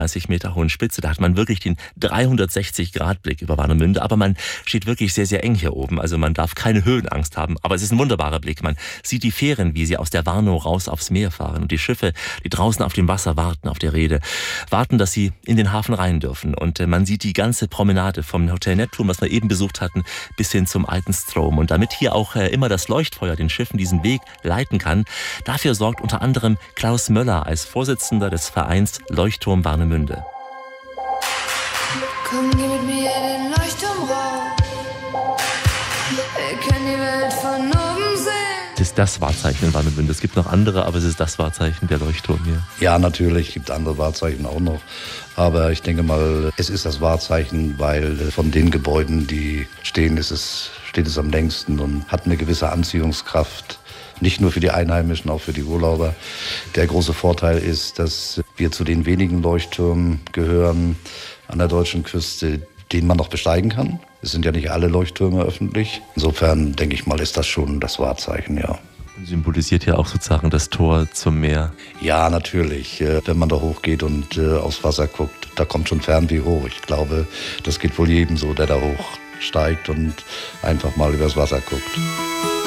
30 Meter hohen Spitze. Da hat man wirklich den 360-Grad-Blick über Warnemünde. Aber man steht wirklich sehr, sehr eng hier oben. Also man darf keine Höhenangst haben. Aber es ist ein wunderbarer Blick. Man sieht die Fähren, wie sie aus der Warnow raus aufs Meer fahren. Und die Schiffe, die draußen auf dem Wasser warten, auf der Reede, warten, dass sie in den Hafen rein dürfen. Und man sieht die ganze Promenade vom Hotel Neptun, was wir eben besucht hatten, bis hin zum alten Strom. Und damit hier auch immer das Leuchtfeuer den Schiffen diesen Weg leiten kann, dafür sorgt unter anderem Klaus Möller als Vorsitzender des Vereins Leuchtturm Warnemünde. Komm, geh mit mir in den Leuchtturm rauf. Wir können die Welt von oben sehen. Das ist das Wahrzeichen in Warnemünde. Es gibt noch andere, aber es ist das Wahrzeichen, der Leuchtturm hier. Ja, natürlich gibt es andere Wahrzeichen auch noch. Aber ich denke mal, es ist das Wahrzeichen, weil von den Gebäuden, die stehen, steht es am längsten und hat eine gewisse Anziehungskraft. Nicht nur für die Einheimischen, auch für die Urlauber. Der große Vorteil ist, dass wir zu den wenigen Leuchttürmen gehören an der deutschen Küste, den man noch besteigen kann. Es sind ja nicht alle Leuchttürme öffentlich. Insofern, denke ich mal, ist das schon das Wahrzeichen, ja. Symbolisiert ja auch sozusagen das Tor zum Meer. Ja, natürlich. Wenn man da hochgeht und aufs Wasser guckt, da kommt schon Fernweh hoch. Ich glaube, das geht wohl jedem so, der da hochsteigt und einfach mal übers Wasser guckt.